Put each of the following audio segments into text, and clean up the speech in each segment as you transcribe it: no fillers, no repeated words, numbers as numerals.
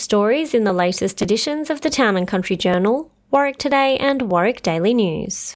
Stories in the latest editions of the Town and Country Journal, Warwick Today and Warwick Daily News.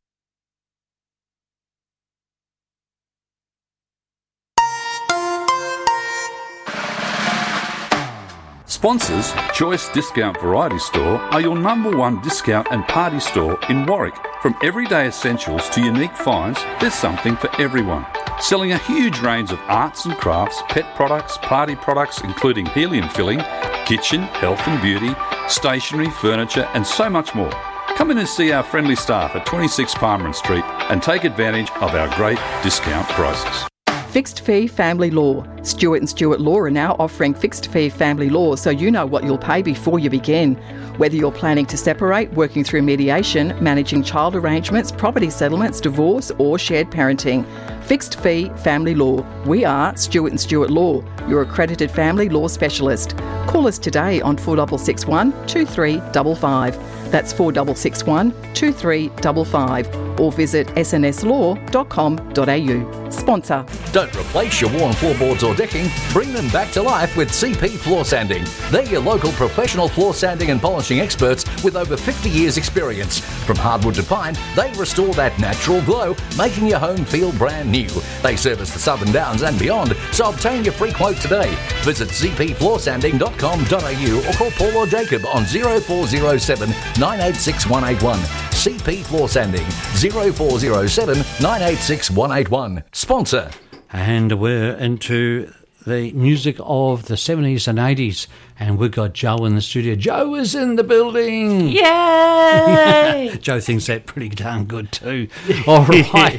Sponsors, Choice Discount Variety Store are your number one discount and party store in Warwick. From everyday essentials to unique finds, there's something for everyone. Selling a huge range of arts and crafts, pet products, party products including helium filling, kitchen, health and beauty, stationery, furniture and so much more. Come in and see our friendly staff at 26 Palmerin Street and take advantage of our great discount prices. Fixed Fee Family Law. Stewart & Stewart Law are now offering fixed fee family law so you know what you'll pay before you begin. Whether you're planning to separate, working through mediation, managing child arrangements, property settlements, divorce or shared parenting. Fixed Fee Family Law. We are Stewart & Stewart Law, your accredited family law specialist. Call us today on 4661 2355. That's 4661 2355. Or visit snslaw.com.au. Sponsor. Don't replace your worn floorboards or decking. Bring them back to life with CP Floor Sanding. They're your local professional floor sanding and polishing experts with over 50 years experience. From hardwood to pine, they restore that natural glow, making your home feel brand new. They service the Southern Downs and beyond, so obtain your free quote today. Visit cpfloorsanding.com.au or call Paul or Jacob on 0407 986 181. CP Floor Sanding 0407 986 181. Sponsor. And we're into the music of the 70s and 80s, and we've got Joe in the studio. Joe is in the building. Yay! Joe thinks that pretty darn good too. All right.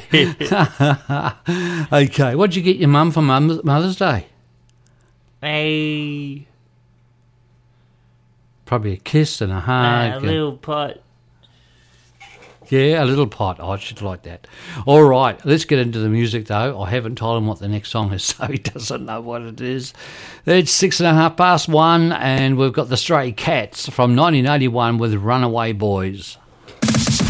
Okay, what'd you get your mum for Mother's Day? Probably a kiss and a hug. A little pot. Yeah, a little pot. Oh, I should like that. All right, let's get into the music, though. I haven't told him what the next song is, so he doesn't know what it is. It's 1:06, and we've got the Stray Cats from 1981 with Runaway Boys.